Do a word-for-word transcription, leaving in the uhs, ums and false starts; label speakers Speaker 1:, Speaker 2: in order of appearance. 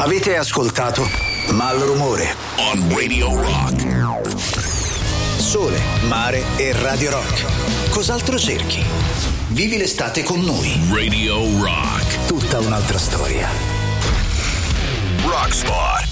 Speaker 1: Avete ascoltato Malrumore on Radio Rock. Sole, mare e Radio Rock. Cos'altro cerchi? Vivi l'estate con noi. Radio Rock. Tutta un'altra storia. Rockspot.